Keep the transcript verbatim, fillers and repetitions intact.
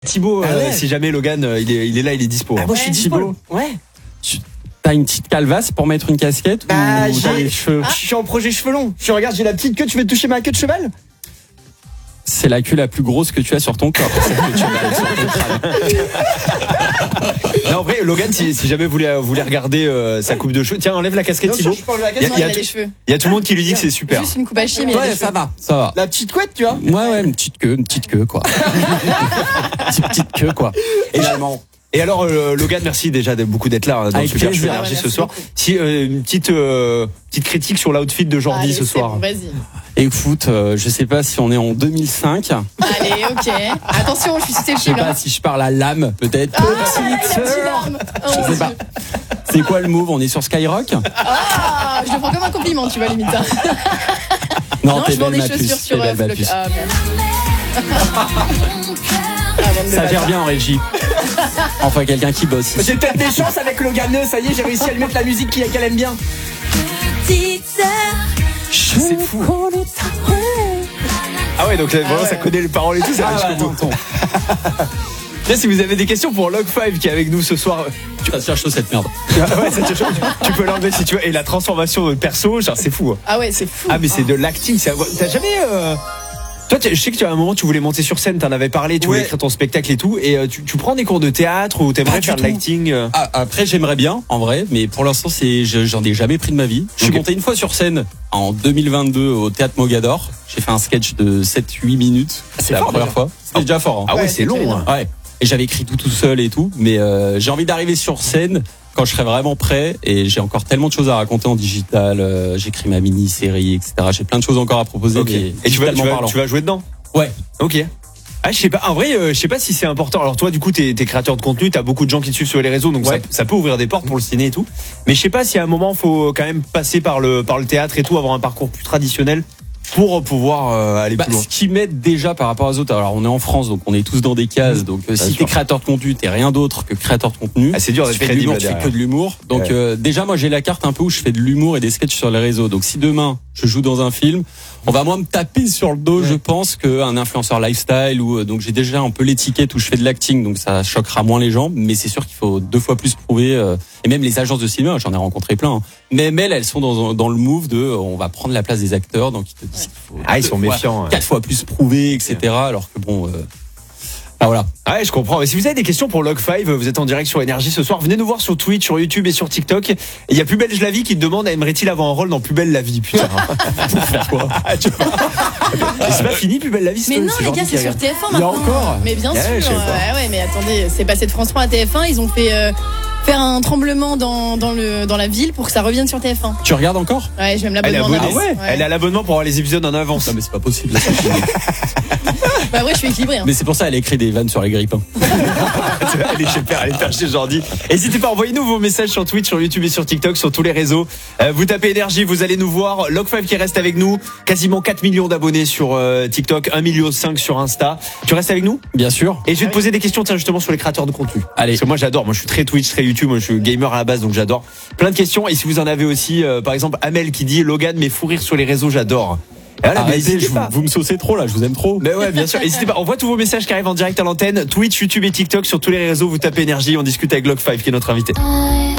Thibaut, ah ouais. euh, si jamais Logan, euh, il, est, il est là, il est dispo. Ah, moi je suis dispo. Thibaut. Ouais. Tu as une petite calvasse pour mettre une casquette Bah, ou t'as j'ai- les cheveux? Je suis en projet cheveux longs. Tu regardes, j'ai la petite queue, tu veux toucher ma queue de cheval? C'est la queue la plus grosse que tu as sur ton corps. Celle que tu as sur ton crâne. Non, en vrai, Logan, si, si jamais vous voulez, vous voulez regarder euh, sa coupe de cheveux, tiens, enlève la casquette, Bien sûr, Thibaut. je peux enlever la Il y a, casquette. il y a il a tout- les cheveux. il y a tout le monde qui lui dit que c'est super. Juste une coupe à chier, mais il a Ouais, les ça cheveux. va, ça va. La petite couette, tu vois? Ouais, ouais, une petite queue, une petite queue, quoi. petite, petite queue, quoi. Finalement. Et alors, euh, Logan, merci déjà de beaucoup d'être là hein, dans Avec le Super plaisir. Show Énergie Ouais, ce merci soir. beaucoup. Si euh, une petite euh, petite critique sur l'outfit de Jordi Allez, ce c'est soir. bon, vas-y. Écoute, euh, je sais pas si on est en deux mille cinq. Allez, ok. Attention, je suis Je sais susceptible. pas hein. si je parle à l'âme, peut-être. Ah, Petite la petite sœur. arme. Oh, Je mon sais pas. Dieu. C'est quoi le move? On est sur Skyrock? Ah, je le prends comme un compliment, tu vois, limite. hein. Non, Non, t'es je vends belle, des ma chaussures puce. T'es sur belle, euh, ma Flock. puce. Ah, merde. Ah, bande de Ça gère bâtards. bien en régie. Enfin, quelqu'un qui bosse. J'ai peut-être des chances avec Logan, ça y est, j'ai réussi à lui mettre la musique qu'il- qu'elle aime bien. C'est fou. Ah ouais, donc là, vraiment, ouais. ça connaît les paroles et tout, ça Ah, va ouais, jusqu'au bout. attends, attends. Tiens, si vous avez des questions pour Log cinq qui est avec nous ce soir, Tu vas se faire chaud cette merde. ouais, ça te chauffe. Tu peux l'enlever si tu veux. Et la transformation de perso, genre, c'est fou. hein. Ah ouais, c'est fou. Ah, mais c'est de l'acting. c'est- T'as jamais. Euh... Toi, tu- je sais que tu as un moment, tu voulais monter sur scène, t'en avais parlé, tu voulais Ouais. écrire ton spectacle et tout. Et euh, tu, tu prends des cours de théâtre ou t'aimerais Pas du faire de tout. l'acting euh Ah, après, j'aimerais bien, en vrai, mais pour l'instant, c'est, je- j'en ai jamais pris de ma vie. Je suis Ok. monté une fois sur scène en deux mille vingt-deux au Théâtre Mogador. J'ai fait un sketch de sept huit minutes. C'est la fort, première déjà. fois. C'était déjà fort. Hein. Ah ouais, Ouais, c'est c'est long. très hein. Ouais. Et j'avais écrit tout tout seul et tout, mais euh, j'ai envie d'arriver sur scène quand je serai vraiment prêt. Et j'ai encore tellement de choses à raconter en digital. Euh, j'écris ma mini-série, et cetera. J'ai plein de choses encore à proposer. Ok. mais Et tu vas, tu, digitalement vas, parlant. tu vas jouer dedans. Ouais. Ok. Ah, je sais pas. En vrai, euh, je sais pas si c'est important. Alors toi, du coup, t'es, t'es créateur de contenu, t'as beaucoup de gens qui te suivent sur les réseaux, donc Ouais. ça, ça peut ouvrir des portes pour le ciné et tout. Mais je sais pas si à un moment, faut quand même passer par le par le théâtre et tout, avoir un parcours plus traditionnel pour pouvoir euh, aller Bah, plus loin. ce qui m'aide déjà par rapport aux autres, alors on est en France, donc on est tous dans des cases. Donc euh, si sûr. t'es créateur de contenu, t'es rien d'autre que créateur de contenu. Ah, c'est dur Tu d'être fais de crédible l'humour, là tu fais derrière. que de l'humour. Donc Ouais. euh, déjà moi j'ai la carte un peu où je fais de l'humour et des sketchs sur les réseaux. Donc si demain je joue dans un film, on va moins me taper sur le dos, Ouais. je pense, qu'un influenceur lifestyle ou euh, donc j'ai déjà un peu l'étiquette où je fais de l'acting, donc ça choquera moins les gens. Mais c'est sûr qu'il faut deux fois plus prouver. euh, et même les agences de cinéma, j'en ai rencontré plein. hein. Même elles, elles sont dans, dans le move de euh, on va prendre la place des acteurs, donc ils te disent qu'il faut Ah, ils sont deux fois, méfiants. ouais. quatre fois plus prouvé, et cetera. Alors que bon, euh, ah voilà. Ah ouais, je comprends. Mais si vous avez des questions pour Log cinq, vous êtes en direct sur Énergie ce soir. Venez nous voir sur Twitch, sur YouTube et sur TikTok. Et il y a Plus Belle la Vie qui te demande aimerait-il avoir un rôle dans Plus Belle la Vie, putain. Pour faire quoi Tu vois. Et c'est pas fini Plus Belle la Vie. Mais c'est- non, c'est les Jordi gars, qui c'est sur regarde. T F un Il y a maintenant. encore Mais bien Ah sûr. ouais, je savais pas. Ouais, ouais, mais attendez, c'est passé de France trois à T F un. Ils ont fait euh, faire un tremblement dans, dans, le, dans la ville pour que ça revienne sur T F un. Tu regardes encore? Ouais, j'ai même Elle est l'abonnement en abonnée. avance. Ah ouais. Elle a l'abonnement pour avoir les épisodes en avance. Non mais c'est pas possible. Bah ouais, je suis équilibré. Hein. Mais c'est pour ça elle a écrit des vannes sur les grippins. Allez chez Père, allez faire chez Jordi. N'hésitez pas, envoyez-nous vos messages sur Twitch, sur YouTube et sur TikTok, sur tous les réseaux. Euh, vous tapez Énergie, vous allez nous voir. Log cinq qui reste avec nous. Quasiment quatre millions d'abonnés sur euh, TikTok, un virgule cinq million sur Insta. Tu restes avec nous? Bien sûr. Et je vais te poser des questions, tiens, justement, sur les créateurs de contenu. Allez. Parce que moi, j'adore. Moi, je suis très Twitch, très YouTube. Moi, je suis gamer à la base, donc j'adore. Plein de questions. Et si vous en avez aussi, euh, par exemple, Amel qui dit Logan, mais fou rire sur les réseaux, j'adore. Et voilà, mais Arrêtez, n'hésitez je vous, pas. vous me saucez trop là, je vous aime trop. Mais ouais, bien sûr. N'hésitez pas. On voit tous vos messages qui arrivent en direct à l'antenne. Twitch, YouTube et TikTok sur tous les réseaux. Vous tapez Énergie. On discute avec Log cinq qui est notre invité. I